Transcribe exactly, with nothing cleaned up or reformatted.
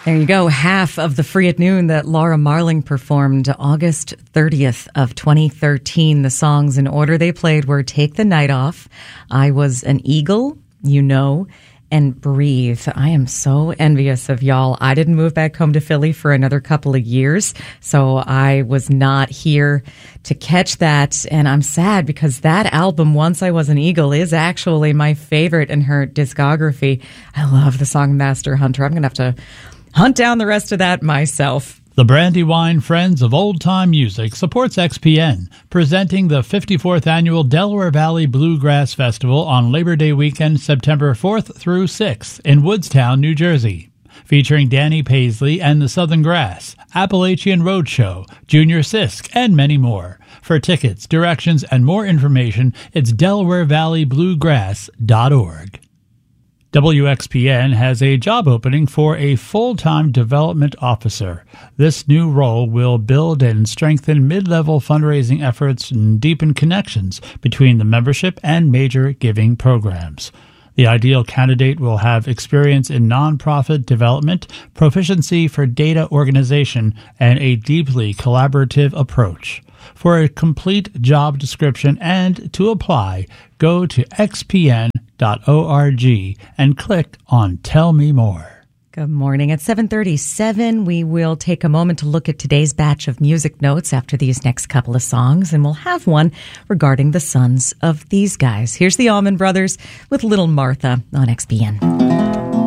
There you go. Half of the Free at Noon that Laura Marling performed August thirtieth of twenty thirteen. The songs in order they played were Take the Night Off, I Was an Eagle, You Know, and Breathe. I am so envious of y'all. I didn't move back home to Philly for another couple of years, so I was not here to catch that. And I'm sad because that album, Once I Was an Eagle, is actually my favorite in her discography. I love the song Master Hunter. I'm going to have to hunt down the rest of that myself. The Brandywine Friends of Old Time Music supports X P N, presenting the fifty-fourth Annual Delaware Valley Bluegrass Festival on Labor Day weekend, September fourth through sixth in Woodstown, New Jersey. Featuring Danny Paisley and the Southern Grass, Appalachian Roadshow, Junior Sisk, and many more. For tickets, directions, and more information, it's delaware valley bluegrass dot org. W X P N has a job opening for a full-time development officer. This new role will build and strengthen mid-level fundraising efforts and deepen connections between the membership and major giving programs. The ideal candidate will have experience in nonprofit development, proficiency for data organization, and a deeply collaborative approach. For a complete job description and to apply, go to x p n dot org and click on Tell Me More. Good morning. At seven thirty-seven, we will take a moment to look at today's batch of music notes after these next couple of songs, and we'll have one regarding the sons of these guys. Here's the Allman Brothers with Little Martha on X P N.